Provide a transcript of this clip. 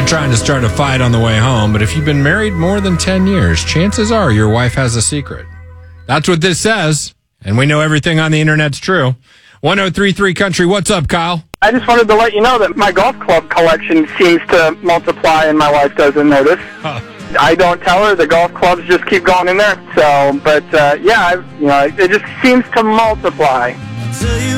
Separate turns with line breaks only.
not trying to start a fight on the way home, but if you've been married more than 10 years, chances are your wife has a secret. That's what this says, and we know everything on the internet's true. 1033 Country, what's up, Kyle?
I just wanted to let you know that my golf club collection seems to multiply and my wife doesn't notice. I don't tell her, the golf clubs just keep going in there. So, but it just seems to multiply.